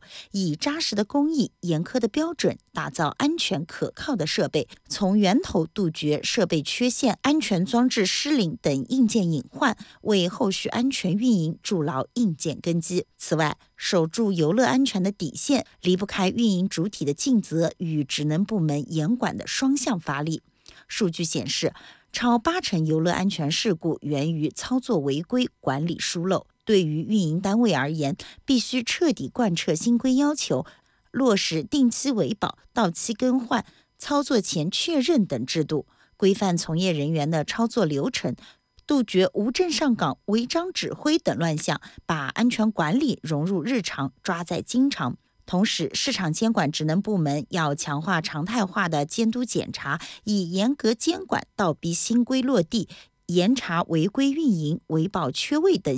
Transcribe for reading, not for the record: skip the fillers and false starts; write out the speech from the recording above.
有以扎实的工艺、严苛的标准，打造安全可靠的设备，从源头杜绝设备缺陷、安全装置失灵等硬件隐患，为后续安全运营筑牢硬件根基。此外，守住游乐安全的底线，离不开运营主体的尽责与职能部门严管的双向发力。数据显示，超80%游乐安全事故源于操作违规、管理疏漏。对于运营单位而言，必须彻底贯彻新规要求，落实定期维保、到期更换、操作前确认等制度，规范从业人员的操作流程，杜绝无证上岗、违章指挥等乱象，把安全管理融入日常，抓在经常。同时，市场监管职能部门要强化常态化的监督检查，以严格监管倒逼新规落地，严查违规运营、维保缺位等